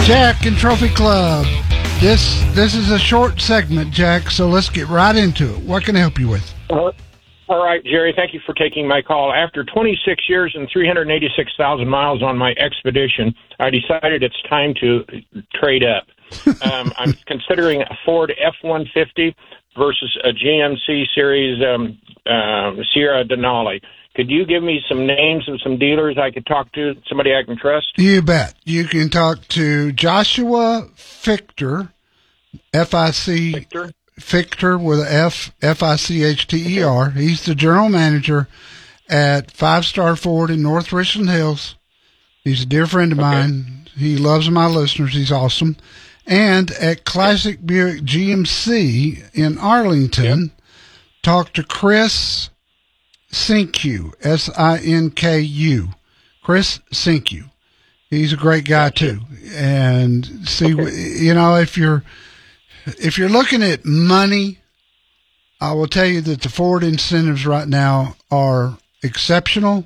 Jack and Trophy Club. This is a short segment, Jack, so let's get right into it. What can I help you with? All right, Jerry, thank you for taking my call. After 26 years and 386,000 miles on my Expedition, I decided it's time to trade up. I'm considering a Ford F-150 versus a GMC Series Sierra Denali. Could you give me some names of some dealers I could talk to, somebody I can trust? You bet. You can talk to Joshua Fichter, F-I-C... Victor? Fichter with an F, F-I-C-H-T-E-R. Okay. He's the general manager at Five Star Ford in North Richland Hills. He's a dear friend of mine. He loves my listeners. He's awesome. And at Classic Buick GMC in Arlington, talk to Chris Sinku, S-I-N-K-U. Chris Sinku. He's a great guy, too. And see, you know, if you're looking at money, I will tell you that the Ford incentives right now are exceptional.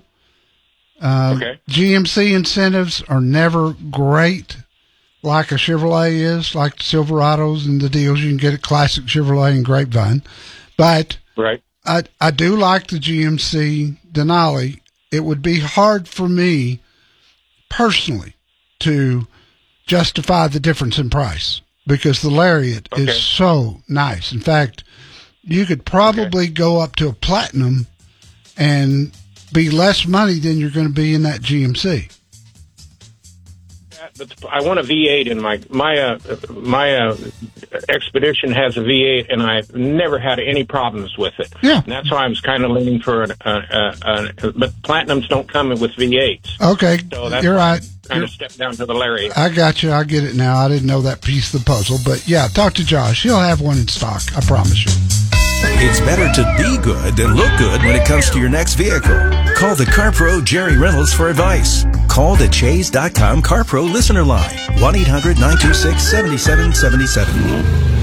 GMC incentives are never great like a Chevrolet is, like the Silverados and the deals you can get at Classic Chevrolet and Grapevine. But I do like the GMC Denali. It would be hard for me personally to justify the difference in price because the Lariat is so nice. In fact, you could probably go up to a Platinum and be less money than you're going to be in that GMC. But I want a V8 in my Expedition has a V8, and I've never had any problems with it. Yeah, and that's why I was kind of leaning for but Platinums don't come with V8s. Okay, so that's you're right. Kind of step down to the Lariat. I got you. I get it now. I didn't know that piece of the puzzle, but yeah, talk to Josh. He'll have one in stock. I promise you. It's better to be good than look good when it comes to your next vehicle. Call the CarPro Jerry Reynolds for advice. Call the Chase.com CarPro listener line, 1-800-926-7777.